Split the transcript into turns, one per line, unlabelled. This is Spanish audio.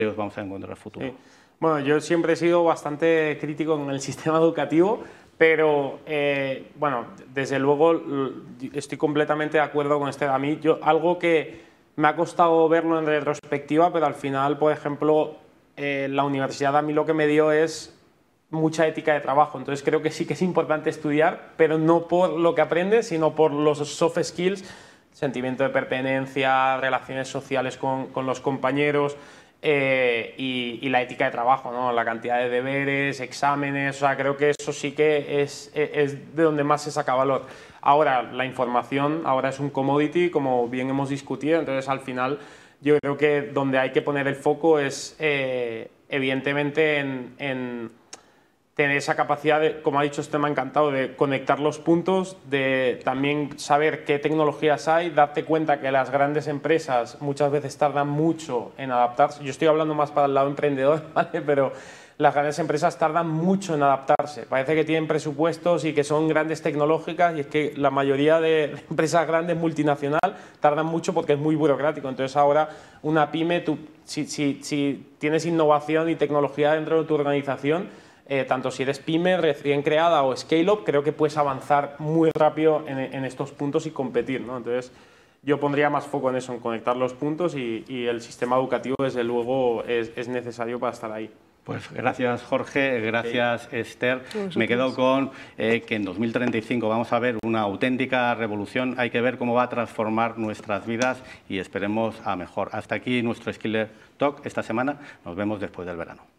vamos a encontrar en el futuro.
Sí. Bueno, yo siempre he sido bastante crítico con el sistema educativo, pero bueno, desde luego estoy completamente de acuerdo con A mí, algo que me ha costado verlo en retrospectiva, pero al final, por ejemplo, la universidad a mí lo que me dio es mucha ética de trabajo. Entonces creo que sí que es importante estudiar, pero no por lo que aprendes, sino por los soft skills, sentimiento de pertenencia, relaciones sociales con los compañeros. Y la ética de trabajo, ¿no? La cantidad de deberes, exámenes, o sea, creo que eso sí que es de donde más se saca valor. Ahora, la información ahora es un commodity, como bien hemos discutido, entonces al final yo creo que donde hay que poner el foco es evidentemente en tener esa capacidad de, como ha dicho me ha encantado, de conectar los puntos, de también saber qué tecnologías hay, darte cuenta que las grandes empresas muchas veces tardan mucho en adaptarse. Yo estoy hablando más para el lado emprendedor, ¿vale? Pero las grandes empresas tardan mucho en adaptarse. Parece que tienen presupuestos y que son grandes tecnológicas, y es que la mayoría de empresas grandes multinacional tardan mucho porque es muy burocrático. Entonces ahora una pyme, si tienes innovación y tecnología dentro de tu organización, tanto si eres pyme, recién creada o scale-up, creo que puedes avanzar muy rápido en estos puntos y competir, ¿no? Entonces, yo pondría más foco en eso, en conectar los puntos, y el sistema educativo, desde luego, es necesario para estar ahí.
Pues gracias, Jorge, gracias, Esther. Me quedo con que en 2035 vamos a ver una auténtica revolución. Hay que ver cómo va a transformar nuestras vidas y esperemos a mejor. Hasta aquí nuestro Skiller Talk esta semana. Nos vemos después del verano.